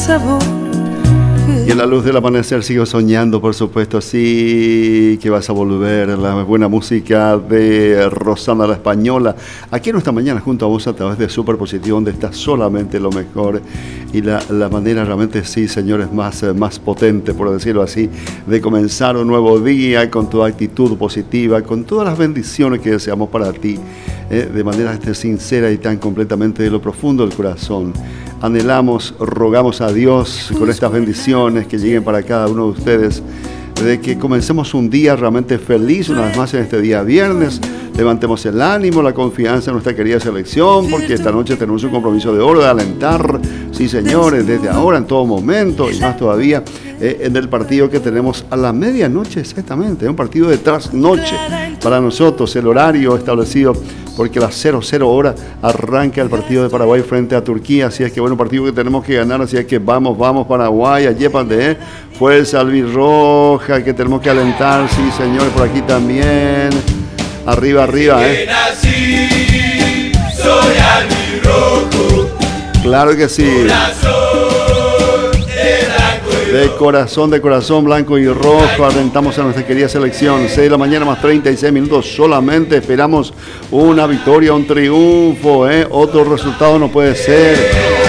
sabor. Y en la luz del amanecer sigo soñando, por supuesto, sí, que vas a volver. La buena música de Rosana la Española, aquí en Nuestra Mañana junto a vos a través de Super Positivo, donde está solamente lo mejor. Y la manera realmente, sí, señores, más potente, por decirlo así, de comenzar un nuevo día con tu actitud positiva, con todas las bendiciones que deseamos para ti, de manera sincera y tan completamente de lo profundo del corazón. Anhelamos, rogamos a Dios con estas bendiciones que lleguen para cada uno de ustedes, de que comencemos un día realmente feliz, una vez más en este día viernes. Levantemos el ánimo, la confianza en nuestra querida selección, porque esta noche tenemos un compromiso de oro de alentar, sí señores, desde ahora, en todo momento, y más todavía en el partido que tenemos a la medianoche exactamente, un partido de trasnoche para nosotros, el horario establecido, porque a las 00 horas arranca el partido de Paraguay frente a Turquía, así es que bueno, partido que tenemos que ganar, así es que vamos Paraguay, allí de fuerza albirroja, que tenemos que alentar, sí señores, por aquí también, arriba, soy albirrojo, claro que sí, de corazón, blanco y rojo, alentamos a nuestra querida selección. 6 de la mañana más 36 minutos solamente, esperamos una victoria, un triunfo, otro resultado no puede ser.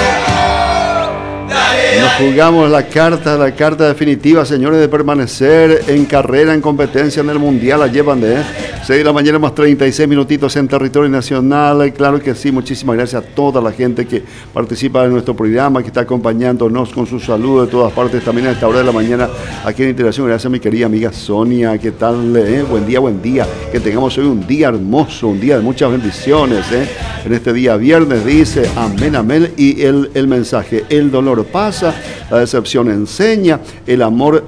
Nos jugamos la carta definitiva, señores, de permanecer en carrera, en competencia en el Mundial. La llevan de 6 de la mañana más 36 minutitos en territorio nacional. Claro que sí, muchísimas gracias a toda la gente que participa en nuestro programa, que está acompañándonos con su saludo de todas partes, también a esta hora de la mañana aquí en Integración. Gracias a mi querida amiga Sonia, ¿qué tal? Buen día, que tengamos hoy un día hermoso, un día de muchas bendiciones, en este día viernes, dice, amén, y el mensaje, el dolor pasa, la decepción enseña, el amor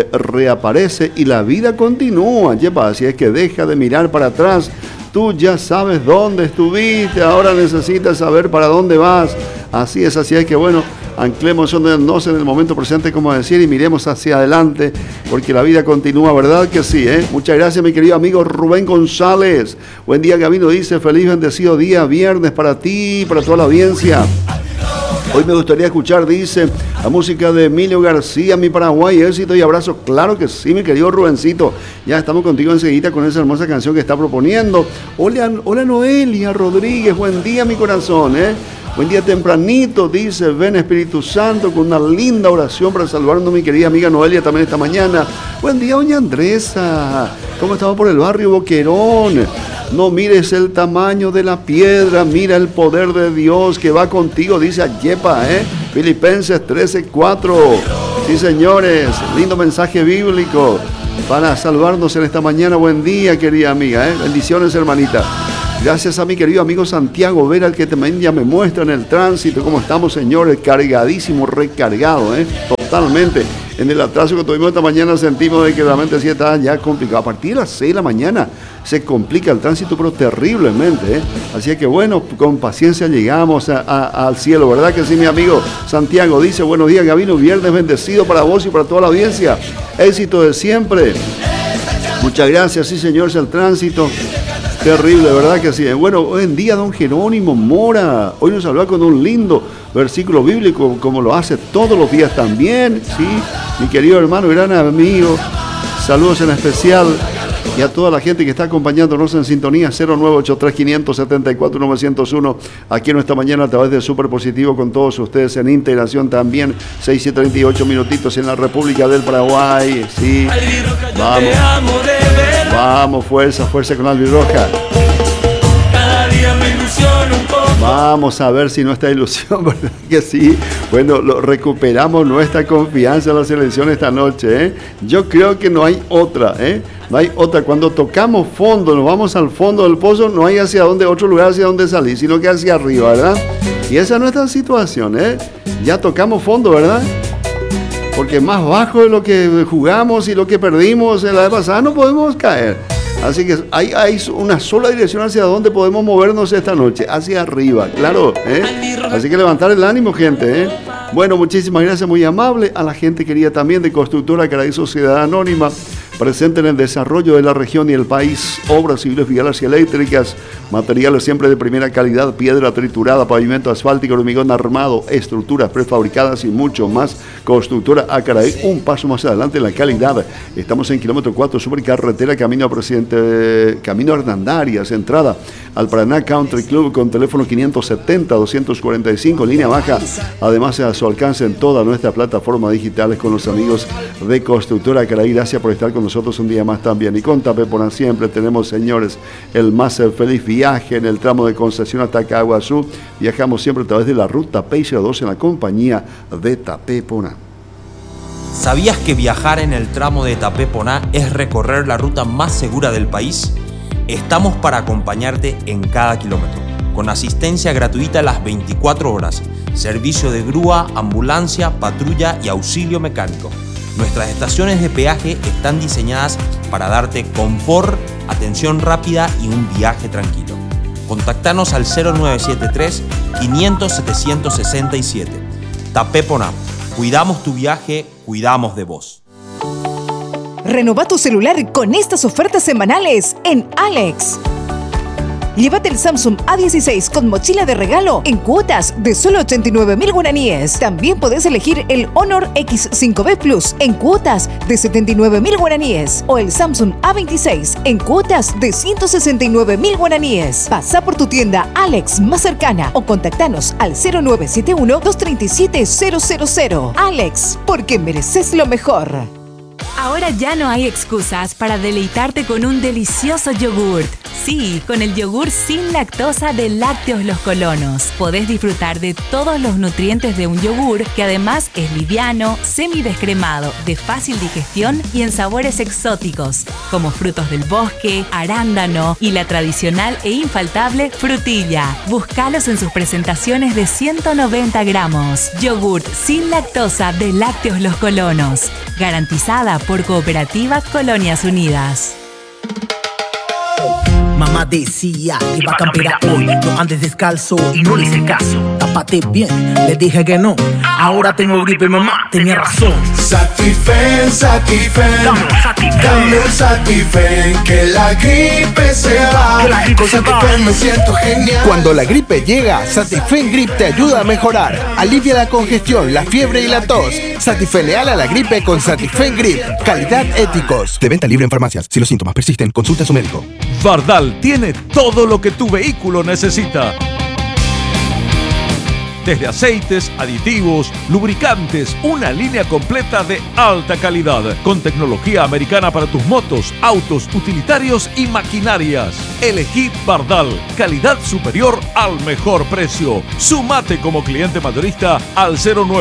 reaparece y la vida continúa. Así es que deja de mirar para atrás. Tú ya sabes dónde estuviste, ahora necesitas saber para dónde vas. Así es que bueno, anclémonos en el momento presente, como decir, y miremos hacia adelante, porque la vida continúa, ¿verdad que sí? Muchas gracias, mi querido amigo Rubén González. Buen día, Gabino, dice, feliz bendecido día viernes para ti y para toda la audiencia. Hoy me gustaría escuchar, dice, la música de Emilio García, mi Paraguay, éxito y abrazo. Claro que sí, mi querido Rubencito. Ya estamos contigo enseguida con esa hermosa canción que está proponiendo. Hola Noelia Rodríguez, buen día, mi corazón, Buen día tempranito, dice, ven Espíritu Santo, con una linda oración para salvarnos, mi querida amiga Noelia, también esta mañana. Buen día, doña Andresa. ¿Cómo estamos por el barrio Boquerón? No mires el tamaño de la piedra, mira el poder de Dios que va contigo, dice Ayepa, Filipenses 13:4. Sí, señores, lindo mensaje bíblico para salvarnos en esta mañana. Buen día, querida amiga, bendiciones, hermanita. Gracias a mi querido amigo Santiago Vera, el que también ya me muestra en el tránsito cómo estamos, señores, cargadísimo, recargado, totalmente. En el atraso que tuvimos esta mañana sentimos de que realmente sí está ya complicado. A partir de las 6 de la mañana se complica el tránsito, pero terriblemente, Así que bueno, con paciencia llegamos al cielo, ¿verdad que sí, mi amigo Santiago? Dice, buenos días, Gabino, viernes bendecido para vos y para toda la audiencia. Éxito de siempre. Muchas gracias, sí, señores, el tránsito. Terrible, ¿verdad que sí? Bueno, hoy en día don Jerónimo Mora, hoy nos habla con un lindo versículo bíblico, como lo hace todos los días también, ¿sí? Mi querido hermano, gran amigo, saludos en especial, y a toda la gente que está acompañándonos en sintonía, 0983-574-901, aquí en Nuestra Mañana a través de Super Positivo, con todos ustedes en integración también, 6:38 minutitos en la República del Paraguay, sí, vamos, fuerza con la albirroja. Cada día me ilusiono un poco. Vamos a ver si nuestra ilusión, ¿verdad que sí? Bueno, recuperamos nuestra confianza en la selección esta noche, Yo creo que no hay otra, No hay otra. Cuando tocamos fondo, nos vamos al fondo del pozo, no hay otro lugar hacia donde salir, sino que hacia arriba, ¿verdad? Y esa es nuestra situación, Ya tocamos fondo, ¿verdad? Porque más bajo de lo que jugamos y lo que perdimos en la vez pasada no podemos caer. Así que hay una sola dirección hacia donde podemos movernos esta noche, hacia arriba, claro, Así que levantar el ánimo, gente, Bueno, muchísimas gracias, muy amable. A la gente querida también de Constructora Caray Sociedad Anónima, presente en el desarrollo de la región y el país. Obras civiles, viales y eléctricas, materiales siempre de primera calidad, piedra triturada, pavimento asfáltico, hormigón armado, estructuras prefabricadas y mucho más. Constructora Acaraí, un paso más adelante en la calidad. Estamos en kilómetro 4, supercarretera, camino Hernandarias, entrada al Paraná Country Club, con teléfono 570-245, línea baja. Además, a su alcance en todas nuestras plataformas digitales con los amigos de Constructora Acaraí. Gracias por estar con nosotros un día más también. Y con Tapé Poná siempre tenemos, señores, el más feliz viaje en el tramo de Concepción hasta Caguazú. Viajamos siempre a través de la ruta PIC-02 en la compañía de Tapé Poná. ¿Sabías que viajar en el tramo de Tapé Poná es recorrer la ruta más segura del país? Estamos para acompañarte en cada kilómetro, con asistencia gratuita las 24 horas, servicio de grúa, ambulancia, patrulla y auxilio mecánico. Nuestras estaciones de peaje están diseñadas para darte confort, atención rápida y un viaje tranquilo. Contactanos al 0973 500 767. Tapé Poná. Cuidamos tu viaje, cuidamos de vos. Renova tu celular con estas ofertas semanales en Alex. Llévate el Samsung A16 con mochila de regalo en cuotas de solo 89.000 guaraníes. También podés elegir el Honor X5B Plus en cuotas de 79.000 guaraníes o el Samsung A26 en cuotas de 169.000 guaraníes. Pasa por tu tienda Alex más cercana o contactanos al 0971-237-000. Alex, porque mereces lo mejor. Ahora ya no hay excusas para deleitarte con un delicioso yogurt. Sí, con el yogur sin lactosa de Lácteos Los Colonos. Podés disfrutar de todos los nutrientes de un yogur que además es liviano, semidescremado, de fácil digestión y en sabores exóticos, como frutos del bosque, arándano y la tradicional e infaltable frutilla. Búscalos en sus presentaciones de 190 gramos. Yogur sin lactosa de Lácteos Los Colonos. Garantizada por Cooperativa Colonias Unidas. Mamá decía que iba a campear hoy. No andes descalzo y no le hice caso. Tápate bien, le dije que no. Ahora tengo gripe, mamá tenía razón. Satifen, dame un Satifen, que la gripe se va. Con Satifen me siento genial. Cuando la gripe llega, Satifen Grip te ayuda a mejorar. Alivia la congestión, la fiebre y la tos. Satifen leal a la gripe con Satifen Grip. Calidad Éticos. De venta libre en farmacias. Si los síntomas persisten, consulta a su médico. Bardal tiene todo lo que tu vehículo necesita. Desde aceites, aditivos, lubricantes, una línea completa de alta calidad, con tecnología americana para tus motos, autos, utilitarios y maquinarias. Elegí Bardal, calidad superior al mejor precio. Sumate como cliente mayorista al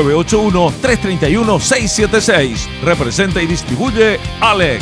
0981-331-676. Representa y distribuye Alex.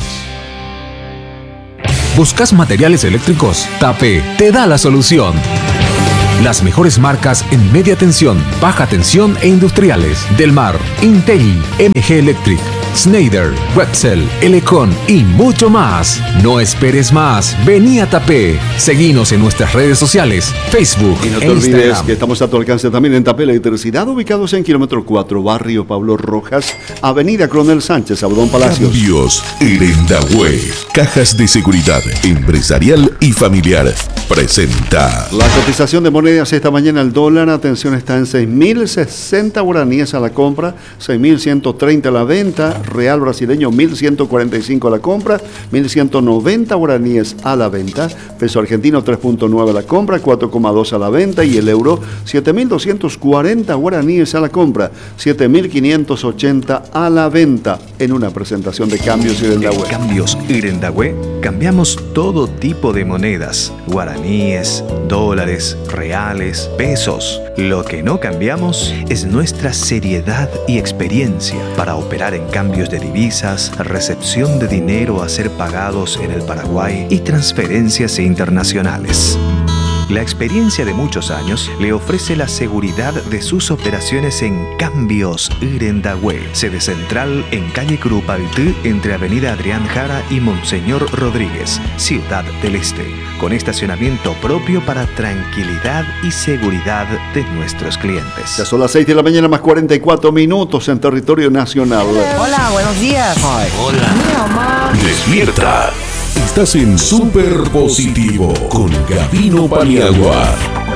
¿Buscas materiales eléctricos? Tapé te da la solución. Las mejores marcas en media tensión, baja tensión e industriales. Delmar, Intelli, MG Electric, Schneider, Webcel, Elecon y mucho más. No esperes más. Vení a Tapé. Seguinos en nuestras redes sociales, Facebook y no te e olvides Instagram. que estamos a tu alcance también en Tapé Electricidad, ubicados en kilómetro 4, barrio Pablo Rojas, avenida Coronel Sánchez, Abdón Palacios. Cambios Irendahue. Cajas de seguridad empresarial y familiar. Presenta. La cotización de monedas esta mañana, el dólar, atención, está en 6.060 guaraníes a la compra, 6.130 a la venta. Real brasileño 1.145 a la compra, 1.190 guaraníes a la venta. Peso argentino 3.9 a la compra, 4,2 a la venta. Y el euro 7.240 guaraníes a la compra, 7.580 a la venta. En una presentación de Cambios Irendahue. En Cambios Irendahue cambiamos todo tipo de monedas: guaraníes, dólares, reales, pesos. Lo que no cambiamos es nuestra seriedad y experiencia para operar en cambios de divisas, recepción de dinero a ser pagados en el Paraguay y transferencias internacionales. La experiencia de muchos años le ofrece la seguridad de sus operaciones en Cambios Irendahue, sede central en calle Curupaytí, entre avenida Adrián Jara y Monseñor Rodríguez, Ciudad del Este, con estacionamiento propio para tranquilidad y seguridad de nuestros clientes. Ya son las 6 de la mañana más 44 minutos en territorio nacional. Hola, buenos días. Hola. Mi mamá Despierta. Estás en Super Positivo con Gabino Paniagua.